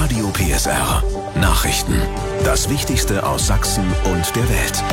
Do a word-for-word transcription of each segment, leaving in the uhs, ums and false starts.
Radio P S R. Nachrichten. Das Wichtigste aus Sachsen und der Welt.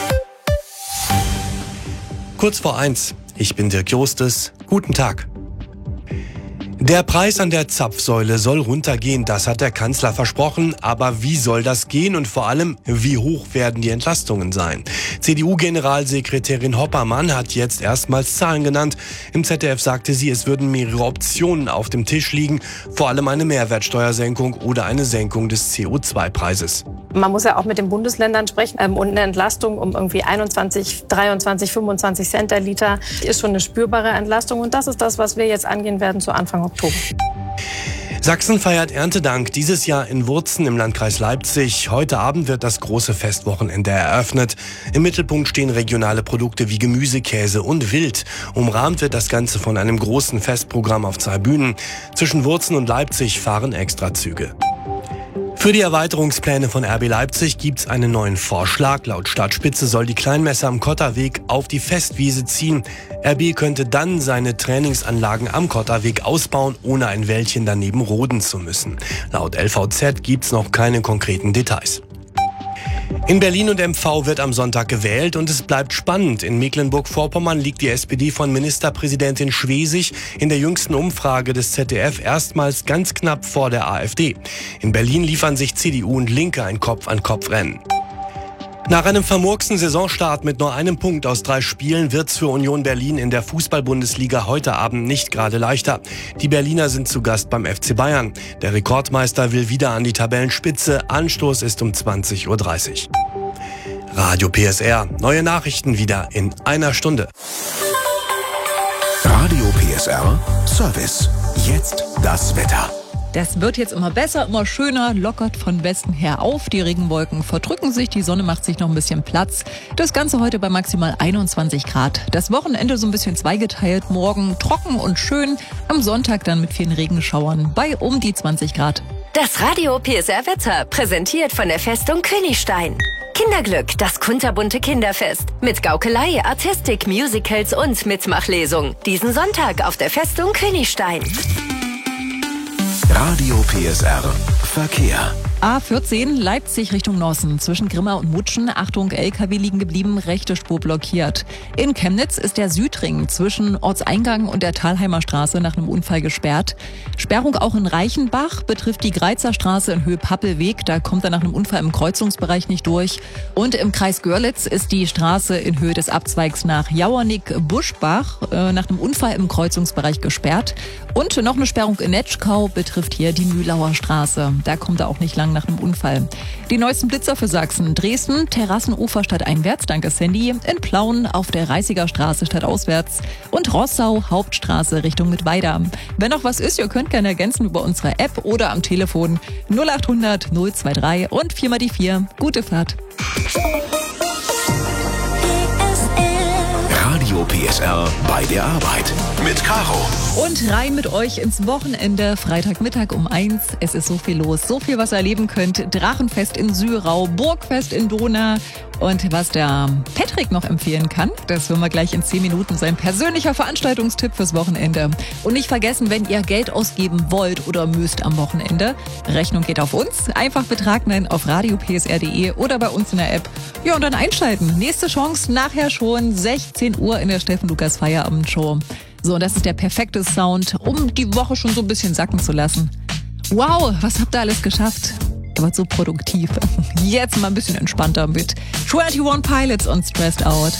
Kurz vor eins. Ich bin Dirk Jostes. Guten Tag. Der Preis an der Zapfsäule soll runtergehen, das hat der Kanzler versprochen. Aber wie soll das gehen und vor allem, wie hoch werden die Entlastungen sein? C D U-Generalsekretärin Hoppermann hat jetzt erstmals Zahlen genannt. Im Z D F sagte sie, es würden mehrere Optionen auf dem Tisch liegen, vor allem eine Mehrwertsteuersenkung oder eine Senkung des C O zwei Preises. Man muss ja auch mit den Bundesländern sprechen. Und eine Entlastung um irgendwie einundzwanzig, dreiundzwanzig, fünfundzwanzig Cent der Liter ist schon eine spürbare Entlastung. Und das ist das, was wir jetzt angehen werden zu Anfang Oktober. Sachsen feiert Erntedank, dieses Jahr in Wurzen im Landkreis Leipzig. Heute Abend wird das große Festwochenende eröffnet. Im Mittelpunkt stehen regionale Produkte wie Gemüse, Käse und Wild. Umrahmt wird das Ganze von einem großen Festprogramm auf zwei Bühnen. Zwischen Wurzen und Leipzig fahren Extrazüge. Für die Erweiterungspläne von R B Leipzig gibt's einen neuen Vorschlag. Laut Stadtspitze soll die Kleinmesse am Kotterweg auf die Festwiese ziehen. R B könnte dann seine Trainingsanlagen am Kotterweg ausbauen, ohne ein Wäldchen daneben roden zu müssen. Laut L V Z gibt's noch keine konkreten Details. In Berlin und M V wird am Sonntag gewählt und es bleibt spannend. In Mecklenburg-Vorpommern liegt die S P D von Ministerpräsidentin Schwesig in der jüngsten Umfrage des Z D F erstmals ganz knapp vor der AfD. In Berlin liefern sich C D U und Linke ein Kopf-an-Kopf-Rennen. Nach einem vermurksten Saisonstart mit nur einem Punkt aus drei Spielen wird's für Union Berlin in der Fußball-Bundesliga heute Abend nicht gerade leichter. Die Berliner sind zu Gast beim F C Bayern. Der Rekordmeister will wieder an die Tabellenspitze. Anstoß ist um zwanzig Uhr dreißig. Radio P S R. Neue Nachrichten wieder in einer Stunde. Radio P S R Service. Jetzt das Wetter. Das wird jetzt immer besser, immer schöner, lockert von Westen her auf. Die Regenwolken verdrücken sich, die Sonne macht sich noch ein bisschen Platz. Das Ganze heute bei maximal einundzwanzig Grad. Das Wochenende so ein bisschen zweigeteilt. Morgen trocken und schön. Am Sonntag dann mit vielen Regenschauern bei um die zwanzig Grad. Das Radio P S R Wetter, präsentiert von der Festung Königstein. Kinderglück, das kunterbunte Kinderfest. Mit Gaukelei, Artistik, Musicals und Mitmachlesung. Diesen Sonntag auf der Festung Königstein. Radio P S R Verkehr. A vierzehn Leipzig Richtung Nossen. Zwischen Grimma und Mutschen. Achtung, L K W liegen geblieben, rechte Spur blockiert. In Chemnitz ist der Südring zwischen Ortseingang und der Thalheimer Straße nach einem Unfall gesperrt. Sperrung auch in Reichenbach betrifft die Greizer Straße in Höhe Pappelweg. Da kommt er nach einem Unfall im Kreuzungsbereich nicht durch. Und im Kreis Görlitz ist die Straße in Höhe des Abzweigs nach Jauernick-Buschbach äh, nach einem Unfall im Kreuzungsbereich gesperrt. Und noch eine Sperrung in Netschkau betrifft hier die Mühlauer Straße. Da kommt er auch nicht lang nach einem Unfall. Die neuesten Blitzer für Sachsen. Dresden, Terrassenufer stadteinwärts, danke Sandy. In Plauen auf der Reißiger Straße stadtauswärts. Und Rossau, Hauptstraße Richtung Mittweida. Wenn noch was ist, ihr könnt gerne ergänzen über unsere App oder am Telefon null acht hundert null zwei drei und vier mal die vier. Gute Fahrt. Radio P S R bei der Arbeit mit Caro. Und rein mit euch ins Wochenende, Freitagmittag um eins. Es ist so viel los, so viel, was ihr erleben könnt. Drachenfest in Sürau, Burgfest in Dohna. Und was der Patrick noch empfehlen kann, das hören wir gleich in zehn Minuten. Sein persönlicher Veranstaltungstipp fürs Wochenende. Und nicht vergessen, wenn ihr Geld ausgeben wollt oder müsst am Wochenende, Rechnung geht auf uns. Einfach Betrag nennen auf radio p s r punkt d e oder bei uns in der App. Ja, und dann einschalten. Nächste Chance nachher schon sechzehn Uhr in der Steffen Lukas Feierabendshow. So, das ist der perfekte Sound, um die Woche schon so ein bisschen sacken zu lassen. Wow, was habt ihr alles geschafft? Ihr wart so produktiv. Jetzt mal ein bisschen entspannter mit einundzwanzig Pilots und Stressed Out.